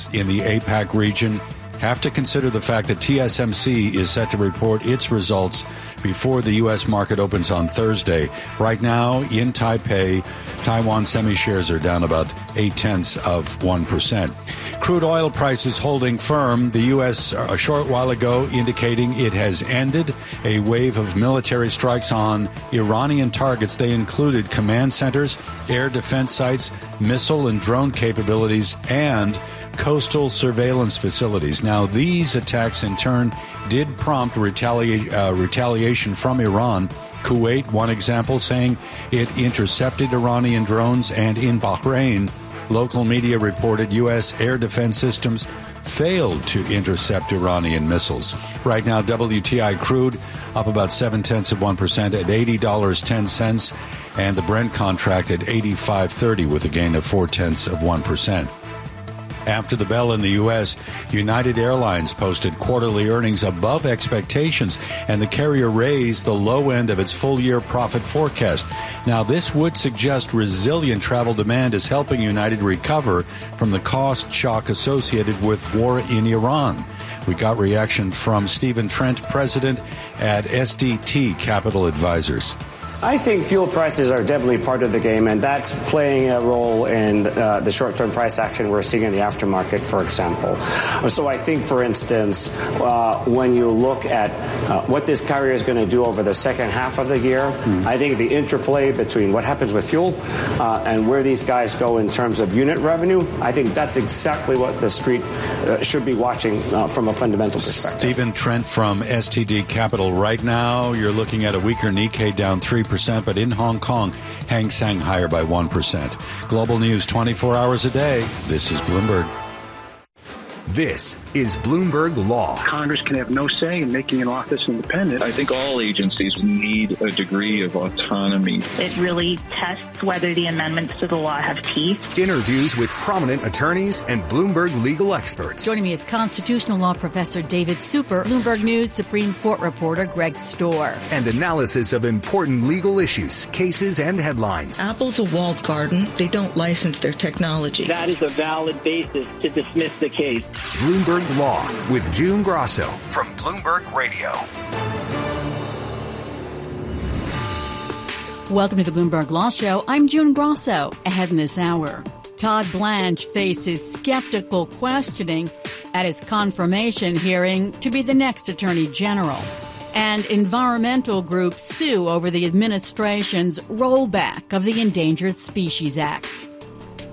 in the APAC region have to consider the fact that TSMC is set to report its results before the U.S. market opens on Thursday. Right now, in Taipei, Taiwan semi-shares are down about 0.8%. Crude oil prices holding firm. The U.S. a short while ago indicating it has ended a wave of military strikes on Iranian targets. They included command centers, air defense sites, missile and drone capabilities, and coastal surveillance facilities. Now, these attacks in turn did prompt retaliation from Iran. Kuwait, one example, saying it intercepted Iranian drones, and in Bahrain, local media reported U.S. air defense systems failed to intercept Iranian missiles. Right now, WTI crude up about 0.7% at $80.10, and the Brent contract at $85.30 with a gain of 0.4%. After the bell in the U.S., United Airlines posted quarterly earnings above expectations, and the carrier raised the low end of its full-year profit forecast. Now, this would suggest resilient travel demand is helping United recover from the cost shock associated with war in Iran. We got reaction from Stephen Trent, president at SDT Capital Advisors. I think fuel prices are definitely part of the game, and that's playing a role in the short-term price action we're seeing in the aftermarket, for example. So I think, for instance, when you look at what this carrier is going to do over the second half of the year, I think the interplay between what happens with fuel and where these guys go in terms of unit revenue, I think that's exactly what the street should be watching from a fundamental perspective. Stephen Trent from STD Capital. Right now, you're looking at a weaker Nikkei down 3%, but in Hong Kong, Hang Seng higher by 1%. Global news 24 hours a day. This is Bloomberg. This is Bloomberg Law. Congress can have no say in making an office independent. I think all agencies need a degree of autonomy. It really tests whether the amendments to the law have teeth. Interviews with prominent attorneys and Bloomberg legal experts. Joining me is constitutional law professor David Super, Bloomberg News Supreme Court reporter Greg Storr. And analysis of important legal issues, cases, and headlines. Apple's a walled garden. They don't license their technology. That is a valid basis to dismiss the case. Bloomberg Law with June Grosso from Bloomberg Radio. Welcome to the Bloomberg Law Show. I'm June Grosso. Ahead in this hour, Todd Blanche faces skeptical questioning at his confirmation hearing to be the next Attorney General. And environmental groups sue over the administration's rollback of the Endangered Species Act.